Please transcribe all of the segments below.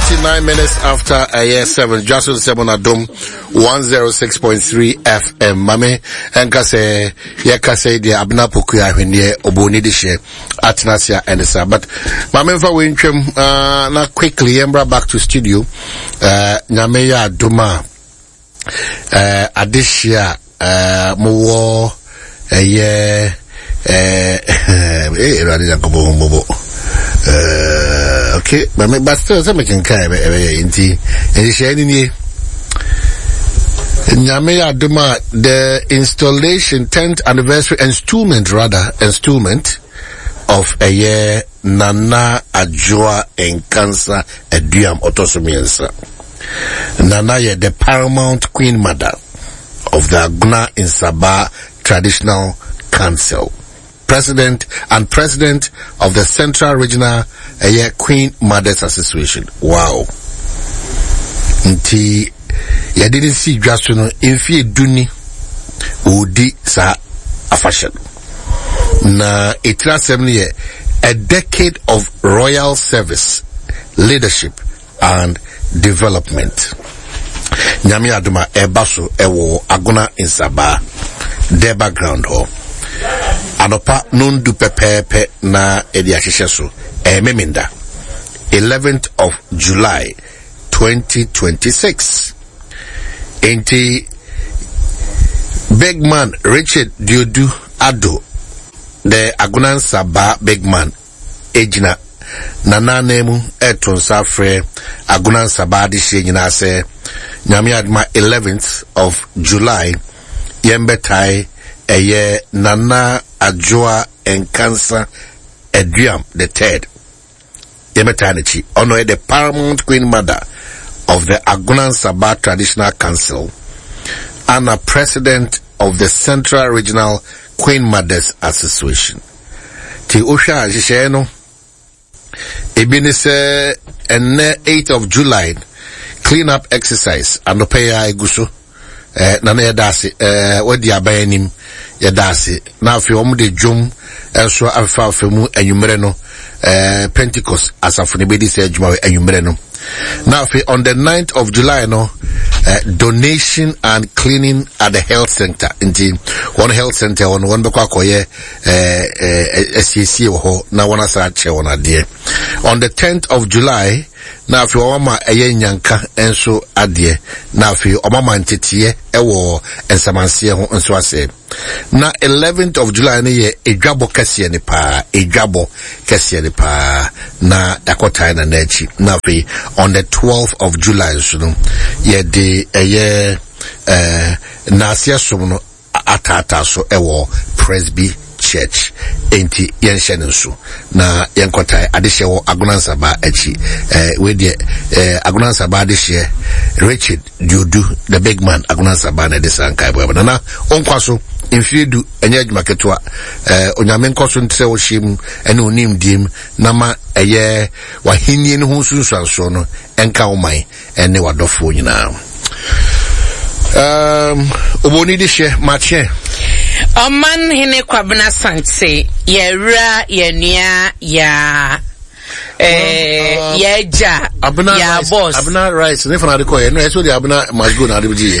29 minutes after a year 7, Johnson 7 Adom 106.3 FM. Mame, enka se, yeka se di abna poku ya hwenye oboni di she atnasia endesa. But mame mfa winchum na quickly yembra back to studio. Nyame ya duma adishia muwo ye radi ya kobo mbobo. Okay, but still, some can carry inti. And she any Nyame Aduma, the installation 10th anniversary installment of a year Nana Adjoa and Cancer Eduam Otosomiensa. Nana ye the paramount queen mother of the Aguna Nsaba Traditional Council. President of the Central Regional Queen Mothers Association. Wow. Nti ya didn't see just no infi duni udi sa afashion. Na itra 7 year a decade of royal service, leadership and development. Nyame Aduma ebaso ewo Aguna Nsaba their background ho. Anopa nundu pepepe na ediashisheso meminda 11th of July 2026. Enti big man Richard Diodu Ado the Aguna Nsaba big man ejina nana nemu etonsa fre Aguna Nsaba dishe nyina se Nyame Aduma 11th of July yembetai eye Nana Adjoa and Cancer Eduam the third. Yemetanichi honor the paramount queen mother of the Aguna Nsaba Traditional Council and a president of the Central Regional Queen Mothers Association. Ti Usha Jisheno Ebinise and 8th of July clean up exercise and no pay guso nana yadasi wadi abayanim yadasi na afi omude dwom enso afa mu anwumere no Pentecost asafo ne bedi se adwuma anwumere no na afi on the 9th of July no donation and cleaning at the health center inti one health center one bekwa akoye SCC ho na one asara che one ade on the 10th of July na afi wama eye nyanka enso ade na afi omama ntetiye ewo ensamanse ho enso ase na 11th of July ne ye edwabo kase ne pa na dakota na nachi na afi on the 12th of July so no ye de eye na asia so no atata so ewo Presby Church enti yenhye nso na yenkotai adehye wo Aguna Nsaba achi we de Aguna Nsaba adehye Richard Diodu the big man Aguna Nsaba na de sankai bo na onkwaso infiedu enye adwuma ketua onyame nkoso ntre wo hyem ene onim dim na ma eye wahinie ne ho sunsuanso no enka woman ene wadofo nyina oboni de hye mache Oman hine kwabna sanse yera yenua ya yeja ya boss abna rice ne fana de koye no eso de abna must go na de biji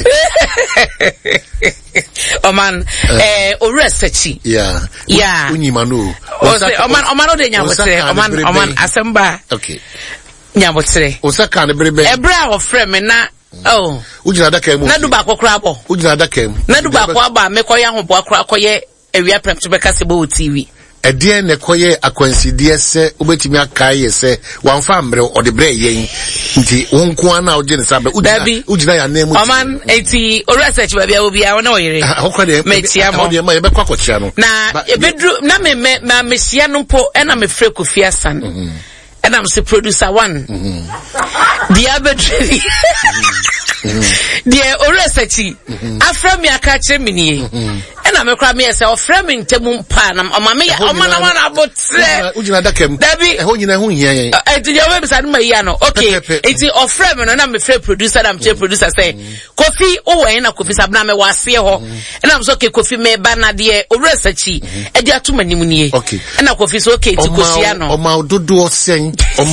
Oman oresechi yeah unyima no oman de nyamotre oman asemba okay nyamotre osaka ne brebe ebra of frame na oh ujina daka mu na duba kokra abo ujina daka mu na duba ko aba mekoya ho bo akra koye ewia prep to beka se bo TV ede ne koye akwanside se obetimi akaye se wanfa amre ode bre yen nti wonko ana ujina sabe ujina ya na mu oman eti o research ba bia obi a wona oyere metia mo de ma ye bekwa kochia no na ebedru na me mesia no mpo ena me frɛ Kofi Asan and I'm the producer one. The arbitrary. The Oresechi. Afra mi akache mini. And na me kra me say o frame ntemu pa na o ma me ya o ma na wana abotre ujina dakem dabi ho nyina hu hia yen enti je we bisa no ya no okay enti o frame no na me frame producer na me producer say Kofi o we na Kofi sabna me wase ho na me so okay Kofi me ba na de o researchi e de atoma nim nie na Kofi so okay ti kosia no o ma ododo sen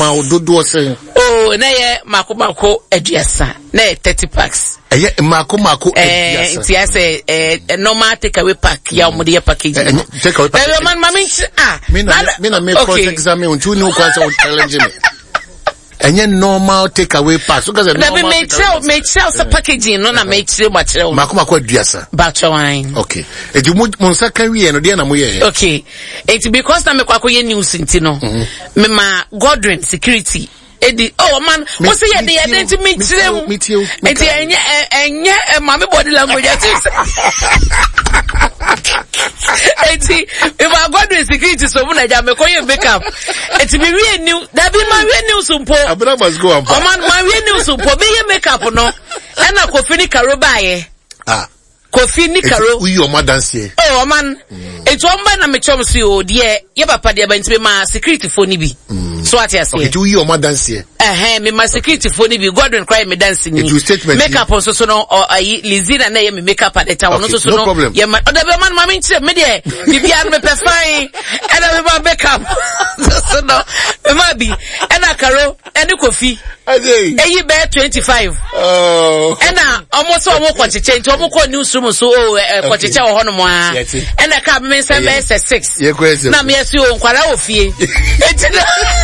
oh na ye mako aduasa na 30 packs eye mako aduasa ti ase normal take away pack ya o de package take away pack man mami me na me cross examine untu ni ukwanza o challenge me enye normal take away pack so cause normal make sure so packaging no na make sure mako aduasa batch wine okay eju mo saka wie no de na mo ye okay it's because na me kwakoye news ntino me ma Godwin security edi man o say ye dey enti metirem enti enye mama body language ati enti me ma Godwin security so mu na ja me koye makeup enti me wie new da bi ma wie new sumpo abra must go am man ma wie new sumpo be ye makeup no e na Kofi ni karo baaye Kofi ni karo we your mother dance man enti o mba na me chom si o de ye papa de ba enti ma security phone ni bi so what you say okay we your mother dance me my security phone ni bi Godwin cry me dancing ni makeup so no Lizina na ye me makeup at the time no so no ye man oda be man mama nche me de bibia me perfine and me makeup so no me ma bi and Karo and Kofi eyi be 25 and almost omo kwacheche nti omo kwa newsroom so kwacheche wo hono mo a and ka me say be 6 na me asi o nkwara ofie